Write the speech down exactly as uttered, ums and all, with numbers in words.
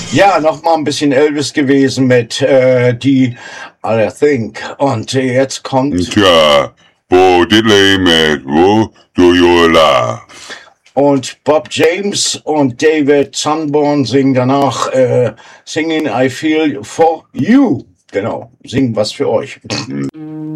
Ja, noch mal ein bisschen Elvis gewesen mit äh, die I Think. Und äh, jetzt kommt... Tja, Bo Diddley mit Wo Do You Love? Und Bob James und David Sanborn singen danach äh, Singing I Feel For You. Genau, singen was für euch.